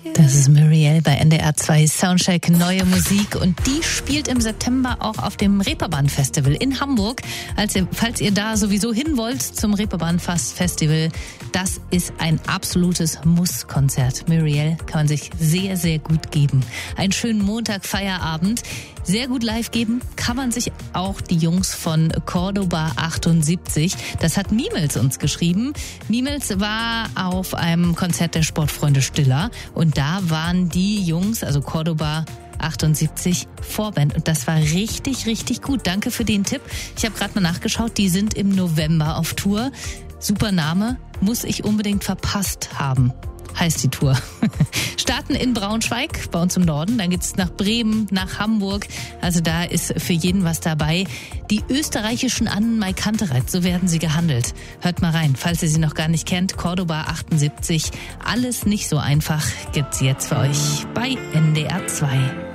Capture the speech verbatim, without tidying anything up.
Das ist Muriel bei N D R zwei Soundcheck, neue Musik, und die spielt im September auch auf dem Reeperbahn-Festival in Hamburg. Also, falls ihr da sowieso hin wollt zum Reeperbahn-Festival, das ist ein absolutes Muss-Konzert. Muriel kann man sich sehr, sehr gut geben. Einen schönen Montag, Feierabend. Sehr gut live geben kann man sich auch die Jungs von Cordoba achtundsiebzig. Das hat Mimels uns geschrieben. Mimels war auf einem Konzert der Sportfreunde Stiller und da waren die Jungs, also Cordoba achtundsiebzig, Vorband, und das war richtig, richtig gut. Danke für den Tipp. Ich habe gerade mal nachgeschaut, die sind im November auf Tour. Super Name, muss ich unbedingt verpasst haben. Heißt die Tour. Starten in Braunschweig, bei uns im Norden, dann geht's nach Bremen, nach Hamburg. Also da ist für jeden was dabei. Die österreichischen Annen Mai Kantereit, so werden sie gehandelt. Hört mal rein, falls ihr sie noch gar nicht kennt. Cordoba achtundsiebzig, alles nicht so einfach, gibt's jetzt für euch bei N D R zwei.